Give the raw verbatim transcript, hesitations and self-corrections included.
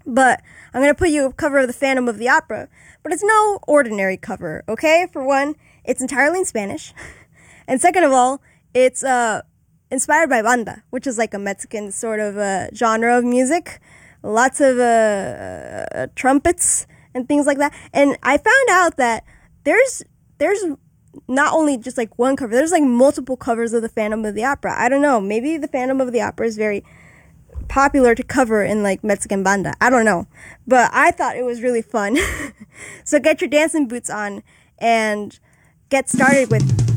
But I'm going to put you a cover of the Phantom of the Opera. But it's no ordinary cover, okay? For one, it's entirely in Spanish. And second of all, it's uh, inspired by banda, which is like a Mexican sort of uh, genre of music. Lots of uh, uh, trumpets and things like that. And I found out that there's there's not only just like one cover, there's like multiple covers of the Phantom of the Opera. I don't know, maybe the Phantom of the Opera is very popular to cover in like Mexican banda. I don't know. But I thought it was really fun. So get your dancing boots on and get started with